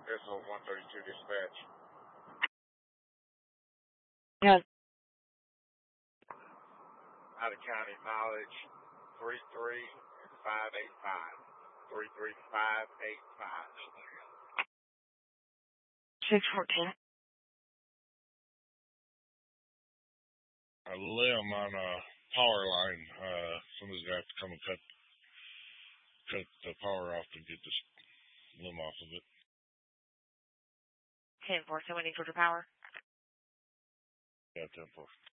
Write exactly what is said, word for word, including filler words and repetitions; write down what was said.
S O one thirty-two dispatch. Yes. Out of county mileage three three five eight five. three three five eight five. six fourteen. A limb on a power line. Uh, somebody's gonna have to come and cut cut the power off to get this limb off of it. ten four, so we need Georgia Power. Yeah, ten four.